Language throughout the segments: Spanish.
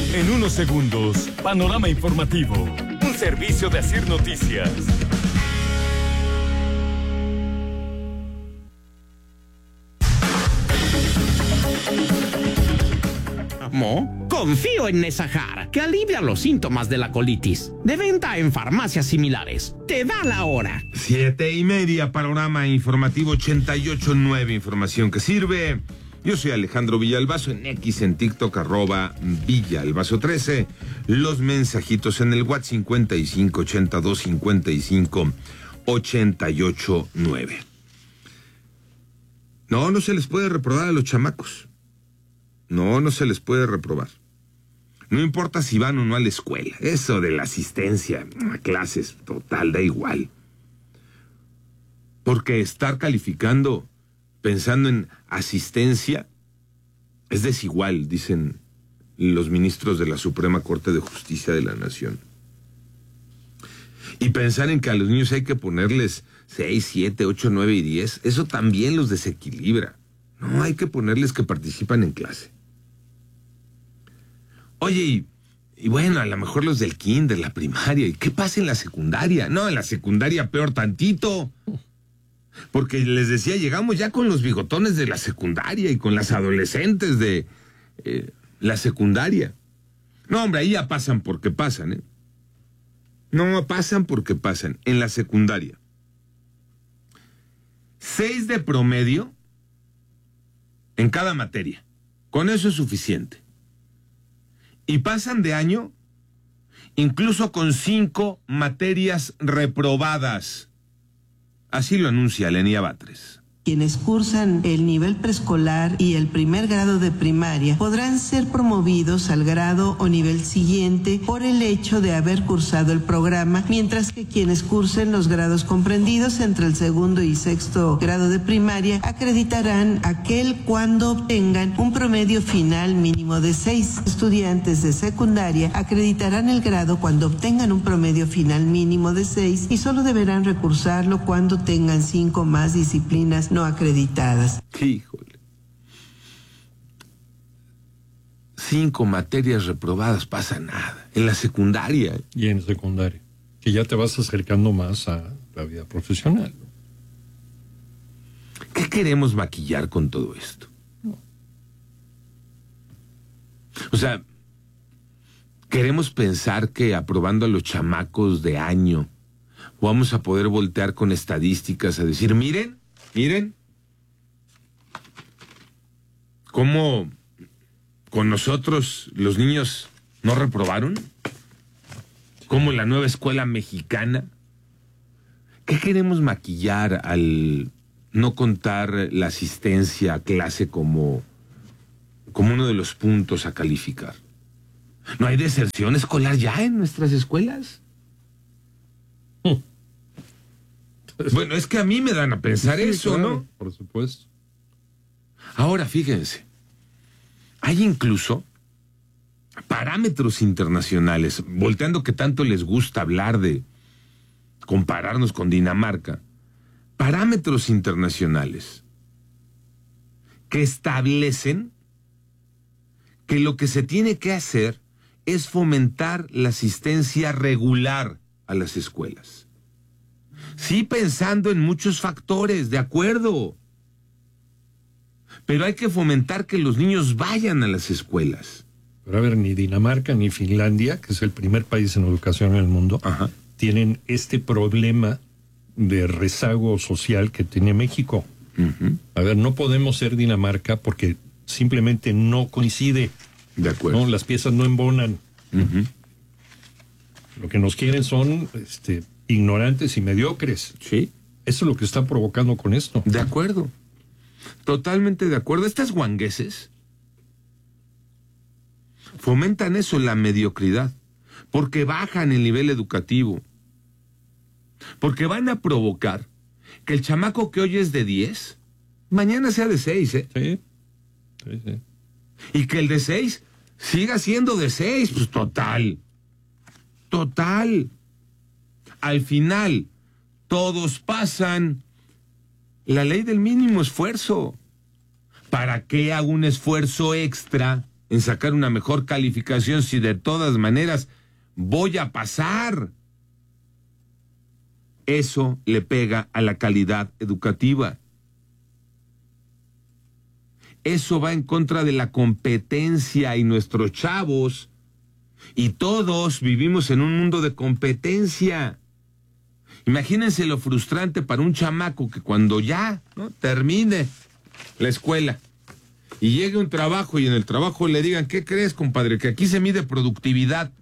En unos segundos, Panorama Informativo, un servicio de Asir Noticias. Confío en Nesajar, que alivia los síntomas de la colitis. De venta en farmacias similares. Te da la hora. 7:30, Panorama Informativo 88.9, información que sirve. Yo soy Alejandro Villalbazo, en X, en TikTok, @Villalbazo13. Los mensajitos en el WhatsApp 55 82 55 88.9. No se les puede reprobar a los chamacos. No se les puede reprobar. No importa si van o no a la escuela. Eso de la asistencia a clases, total, da igual. Porque estar calificando pensando en asistencia es desigual, dicen los ministros de la Suprema Corte de Justicia de la Nación. Y pensar en que a los niños hay que ponerles 6, 7, 8, 9 y 10, eso también los desequilibra. No, hay que ponerles que participan en clase. Oye, y bueno, a lo mejor los del kinder, la primaria, ¿y qué pasa en la secundaria? No, en la secundaria peor tantito. Porque les decía, llegamos ya con los bigotones de la secundaria y con las adolescentes de la secundaria. No, hombre, ahí ya pasan porque pasan, ¿eh? No, pasan porque pasan. En la secundaria. 6 de promedio en cada materia. Con eso es suficiente. Y pasan de año incluso con 5 materias reprobadas. Así lo anuncia Lenia Batres. Quienes cursan el nivel preescolar y el primer grado de primaria podrán ser promovidos al grado o nivel siguiente por el hecho de haber cursado el programa, mientras que quienes cursen los grados comprendidos entre el segundo y sexto grado de primaria acreditarán aquel cuando obtengan un promedio final mínimo de 6. Estudiantes de secundaria acreditarán el grado cuando obtengan un promedio final mínimo de 6 y solo deberán recursarlo cuando tengan 5 más disciplinas no acreditadas. Híjole. 5 materias reprobadas, pasa nada. En la secundaria. Y en secundaria. Que ya te vas acercando más a la vida profesional. ¿Qué queremos maquillar con todo esto? No. O sea, queremos pensar que aprobando a los chamacos de año vamos a poder voltear con estadísticas a decir, miren cómo con nosotros los niños no reprobaron, como la nueva escuela mexicana. ¿Qué queremos maquillar al no contar la asistencia a clase como uno de los puntos a calificar? ¿No hay deserción escolar ya en nuestras escuelas? Bueno, es que a mí me dan a pensar sí, eso, claro, ¿no? Por supuesto. Ahora, fíjense, hay incluso parámetros internacionales, volteando que tanto les gusta hablar de compararnos con Dinamarca, parámetros internacionales que establecen que lo que se tiene que hacer es fomentar la asistencia regular a las escuelas. Sí, pensando en muchos factores, de acuerdo. Pero hay que fomentar que los niños vayan a las escuelas. Pero a ver, ni Dinamarca ni Finlandia, que es el primer país en educación en el mundo, ajá, tienen este problema de rezago social que tiene México. Uh-huh. A ver, no podemos ser Dinamarca porque simplemente no coincide. De acuerdo. No, las piezas no embonan. Uh-huh. Lo que nos quieren son ignorantes y mediocres. Sí. Eso es lo que están provocando con esto. De acuerdo. Totalmente de acuerdo. Estas guangueses fomentan eso, la mediocridad, porque bajan el nivel educativo, porque van a provocar que el chamaco que hoy es de 10, mañana sea de 6, ¿eh? Sí. Y que el de 6 siga siendo de 6, pues total. Al final, todos pasan la ley del mínimo esfuerzo. ¿Para qué hago un esfuerzo extra en sacar una mejor calificación si de todas maneras voy a pasar? Eso le pega a la calidad educativa. Eso va en contra de la competencia y nuestros chavos, y todos vivimos en un mundo de competencia. Imagínense lo frustrante para un chamaco que cuando ya, ¿no?, termine la escuela y llegue a un trabajo y en el trabajo le digan, ¿qué crees, compadre? Que aquí se mide productividad.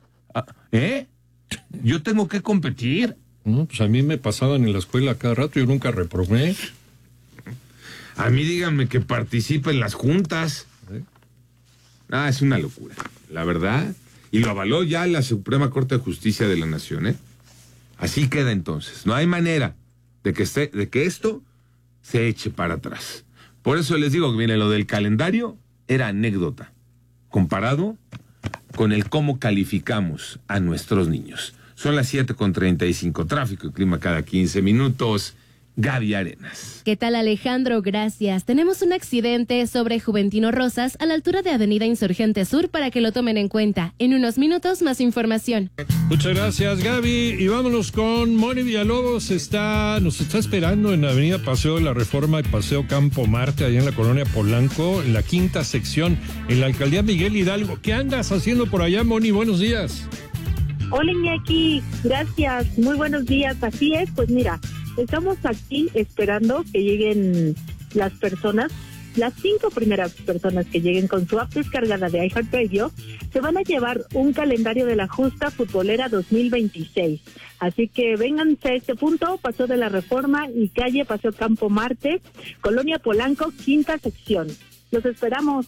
¿Yo tengo que competir? No, pues a mí me pasaban en la escuela cada rato, yo nunca reprobé. A mí díganme que participe en las juntas. Es una locura, la verdad. Y lo avaló ya la Suprema Corte de Justicia de la Nación, ¿eh? Así queda entonces. No hay manera de que esto se eche para atrás. Por eso les digo que, miren, lo del calendario era anécdota comparado con el cómo calificamos a nuestros niños. Son las 7:35, tráfico y clima cada 15 minutos. Gaby Arenas. ¿Qué tal, Alejandro? Gracias. Tenemos un accidente sobre Juventino Rosas a la altura de Avenida Insurgente Sur para que lo tomen en cuenta. En unos minutos, más información. Muchas gracias, Gaby. Y vámonos con Moni Villalobos. Nos está esperando en la Avenida Paseo de la Reforma y Paseo Campo Marte, allá en la colonia Polanco, en la quinta sección, en la alcaldía Miguel Hidalgo. ¿Qué andas haciendo por allá, Moni? Buenos días. Hola, Iñaki. Gracias. Muy buenos días. Así es, pues mira, estamos aquí esperando que lleguen las 5 primeras personas que lleguen con su app descargada de iHeartRadio, se van a llevar un calendario de la justa futbolera 2026. Así que vénganse a este punto, Paseo de la Reforma y calle Paseo Campo Marte, Colonia Polanco, quinta sección. Los esperamos.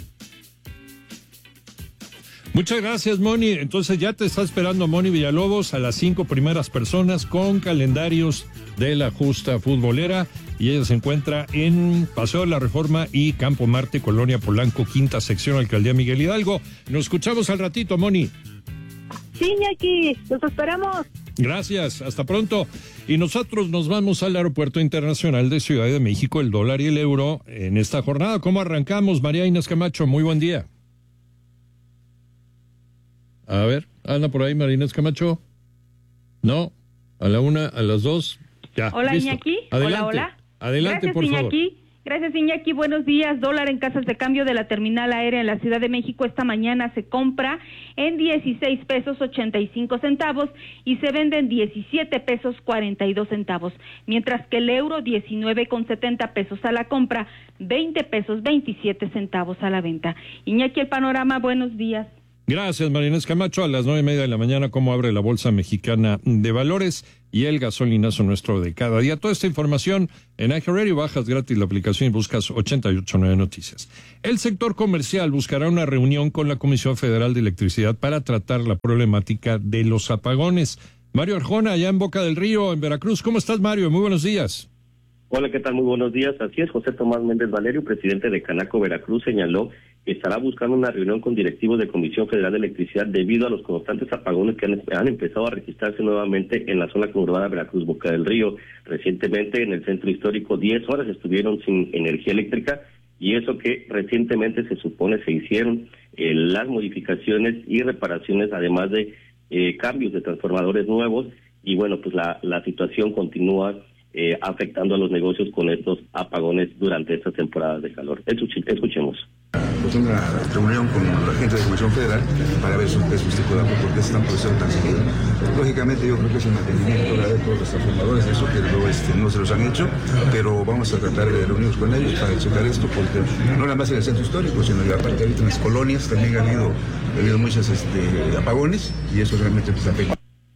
Muchas gracias, Moni. Entonces ya te está esperando Moni Villalobos a las 5 primeras personas con calendarios de la justa futbolera, y ella se encuentra en Paseo de la Reforma y Campo Marte, Colonia Polanco, quinta sección, alcaldía Miguel Hidalgo. Nos escuchamos al ratito, Moni. Sí, Iñaki, los esperamos. Gracias, hasta pronto. Y nosotros nos vamos al Aeropuerto Internacional de Ciudad de México, el dólar y el euro en esta jornada. ¿Cómo arrancamos, María Inés Camacho? Muy buen día. A ver, anda por ahí María Inés Camacho. No, a la 1, a las 2. Ya, hola, listo. Iñaki. Adelante. Hola. Adelante, gracias, por Iñaki. favor. Gracias, Iñaki. Buenos días. Dólar en casas de cambio de la terminal aérea en la Ciudad de México esta mañana se compra en 16 pesos 85 centavos y se vende en 17 pesos 42 centavos, mientras que el euro 19,70 pesos a la compra, 20 pesos 27 centavos a la venta. Iñaki, el panorama, buenos días. Gracias, María Inés Camacho. A las 9:30 de la mañana, cómo abre la Bolsa Mexicana de Valores y el gasolinazo nuestro de cada día. Toda esta información en iHeartRadio, bajas gratis la aplicación y buscas 889 Noticias. El sector comercial buscará una reunión con la Comisión Federal de Electricidad para tratar la problemática de los apagones. Mario Arjona, allá en Boca del Río, en Veracruz. ¿Cómo estás, Mario? Muy buenos días. Hola, ¿qué tal? Muy buenos días. Así es, José Tomás Méndez Valerio, presidente de Canaco Veracruz, señaló que estará buscando una reunión con directivos de Comisión Federal de Electricidad debido a los constantes apagones que han empezado a registrarse nuevamente en la zona conurbada Veracruz, Boca del Río. Recientemente en el centro histórico 10 horas estuvieron sin energía eléctrica, y eso que recientemente se supone se hicieron las modificaciones y reparaciones, además de cambios de transformadores nuevos, y bueno, pues la situación continúa afectando a los negocios con estos apagones durante estas temporadas de calor. Escuchemos. Pues una reunión con la gente de la Comisión Federal para ver esos tipos de apoyo, por qué están procesando tan seguido. Lógicamente yo creo que es un mantenimiento de todos los transformadores, eso que no se los han hecho, pero vamos a tratar de reunirnos con ellos para checar esto, porque no nada más en el centro histórico, sino que aparte ahorita en las colonias también ha habido muchos apagones, y eso realmente pues afecta.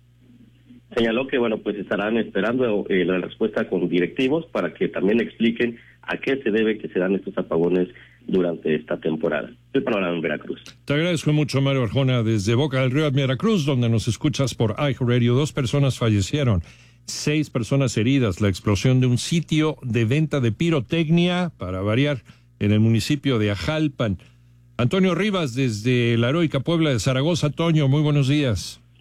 Señaló que, bueno, pues estarán esperando la respuesta con directivos para que también expliquen a qué se debe que se dan estos apagones durante esta temporada. El panorama en Veracruz. Te agradezco mucho, Mario Arjona, desde Boca del Río, Veracruz, donde nos escuchas por iHeartRadio. 2 personas fallecieron, 6 personas heridas. La explosión de un sitio de venta de pirotecnia, para variar, en el municipio de Ajalpan. Antonio Rivas, desde la heroica Puebla de Zaragoza. Toño, muy buenos días.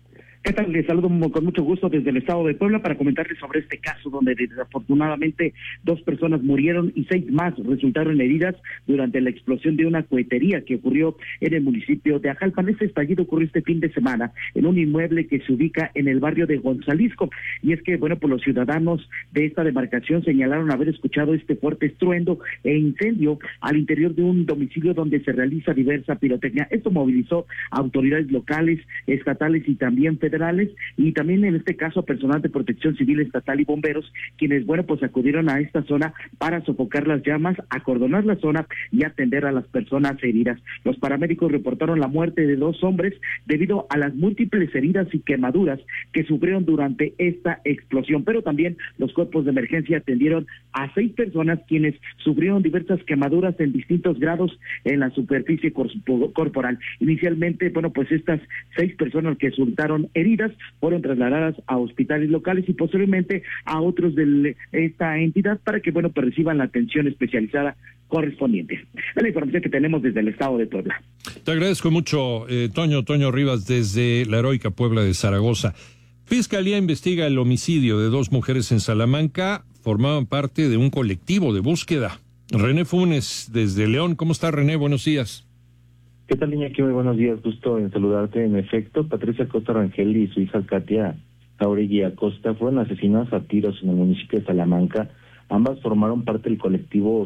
¿Qué tal? Les saludo con mucho gusto desde el estado de Puebla para comentarles sobre este caso donde desafortunadamente 2 personas murieron y 6 más resultaron heridas durante la explosión de una cohetería que ocurrió en el municipio de Ajalpan. Este estallido ocurrió este fin de semana en un inmueble que se ubica en el barrio de Gonzalisco. Y es que, pues los ciudadanos de esta demarcación señalaron haber escuchado este fuerte estruendo e incendio al interior de un domicilio donde se realiza diversa pirotecnia. Esto movilizó a autoridades locales, estatales y también federales, y también en este caso a personal de protección civil estatal y bomberos, quienes acudieron a esta zona para sofocar las llamas, acordonar la zona y atender a las personas heridas. Los paramédicos reportaron la muerte de 2 hombres debido a las múltiples heridas y quemaduras que sufrieron durante esta explosión, pero también los cuerpos de emergencia atendieron a 6 personas quienes sufrieron diversas quemaduras en distintos grados en la superficie corporal. Inicialmente, estas 6 personas que resultaron heridas fueron trasladadas a hospitales locales y posteriormente a otros de esta entidad para que reciban la atención especializada correspondiente. Es la información que tenemos desde el estado de Puebla. Te agradezco mucho, Toño Rivas, desde la heroica Puebla de Zaragoza. Fiscalía investiga el homicidio de 2 mujeres en Salamanca. Formaban parte de un colectivo de búsqueda. René Funes, desde León. ¿Cómo está, René? Buenos días. ¿Qué tal, Iñaki? Muy buenos días, gusto en saludarte. En efecto, Patricia Acosta Rangel y su hija Katia Jauregui Acosta fueron asesinadas a tiros en el municipio de Salamanca. Ambas formaron parte del colectivo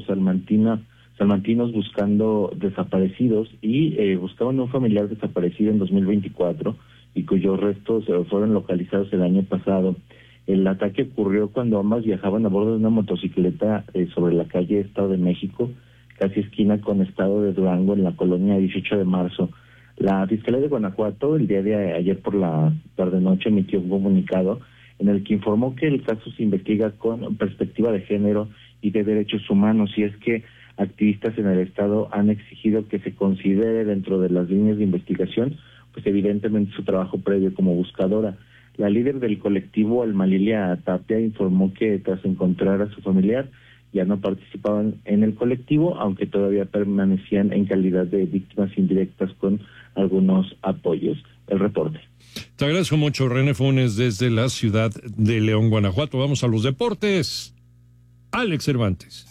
Salmantinos Buscando Desaparecidos y buscaban a un familiar desaparecido en 2024 y cuyos restos fueron localizados el año pasado. El ataque ocurrió cuando ambas viajaban a bordo de una motocicleta sobre la calle Estado de México, casi esquina con Estado de Durango, en la colonia 18 de marzo. La Fiscalía de Guanajuato, el día de ayer por la tarde-noche, emitió un comunicado en el que informó que el caso se investiga con perspectiva de género y de derechos humanos, y es que activistas en el Estado han exigido que se considere dentro de las líneas de investigación, pues evidentemente su trabajo previo como buscadora. La líder del colectivo, Alma Lilia Tapia, informó que tras encontrar a su familiar, ya no participaban en el colectivo, aunque todavía permanecían en calidad de víctimas indirectas con algunos apoyos. El reporte. Te agradezco mucho, René Funes, desde la ciudad de León, Guanajuato. Vamos a los deportes. Alex Cervantes.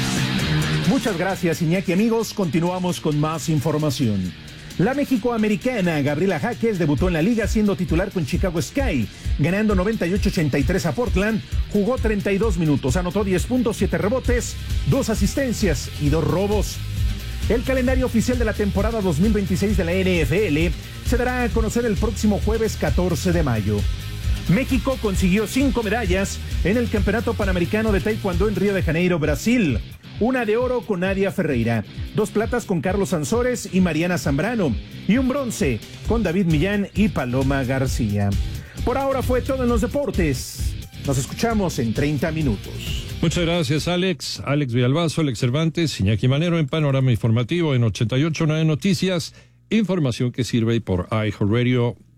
Muchas gracias, Iñaki. Amigos, continuamos con más información. La mexicoamericana Gabriela Jaques debutó en la liga siendo titular con Chicago Sky, ganando 98-83 a Portland, jugó 32 minutos, anotó 10 puntos, 7 rebotes, 2 asistencias y 2 robos. El calendario oficial de la temporada 2026 de la NFL se dará a conocer el próximo jueves 14 de mayo. México consiguió 5 medallas en el Campeonato Panamericano de Taekwondo en Río de Janeiro, Brasil. Una de oro con Nadia Ferreira, 2 platas con Carlos Ansores y Mariana Zambrano, y un bronce con David Millán y Paloma García. Por ahora fue todo en los deportes. Nos escuchamos en 30 minutos. Muchas gracias, Alex. Alex Villalbazo, Alex Cervantes, Iñaki Manero en Panorama Informativo en 88.9 Noticias. Información que sirve por iHeartRadio.